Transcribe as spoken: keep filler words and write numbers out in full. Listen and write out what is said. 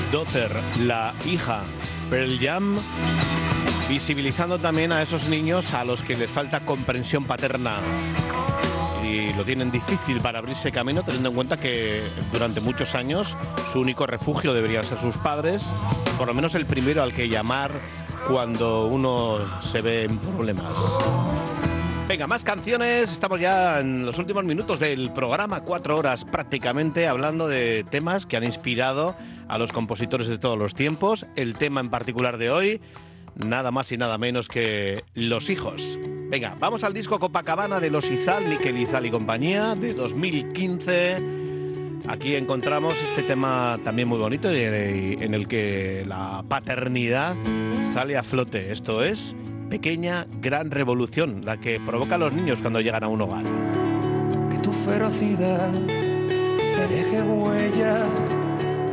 Daughter, la hija. Pearl Jam, visibilizando también a esos niños a los que les falta comprensión paterna y lo tienen difícil para abrirse camino, teniendo en cuenta que durante muchos años su único refugio deberían ser sus padres, por lo menos el primero al que llamar cuando uno se ve en problemas. Venga, más canciones. Estamos ya en los últimos minutos del programa, cuatro horas prácticamente, hablando de temas que han inspirado a los compositores de todos los tiempos. El tema en particular de hoy, nada más y nada menos que Los hijos. Venga, vamos al disco Copacabana de Los Izal, Miquel Izal y compañía, de dos mil quince. Aquí encontramos este tema también muy bonito, en el que la paternidad sale a flote. Esto es Pequeña Gran Revolución, la que provoca a los niños cuando llegan a un hogar. Que tu ferocidad me deje huella